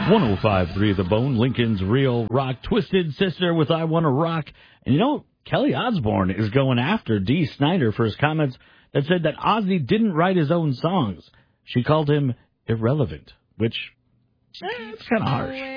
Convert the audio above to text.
105.3 The Bone, Lincoln's Real Rock, Twisted Sister with I Wanna Rock. And you know, Kelly Osbourne is going after Dee Snider for his comments that said that Ozzy didn't write his own songs. She called him irrelevant, which, it's kind of harsh.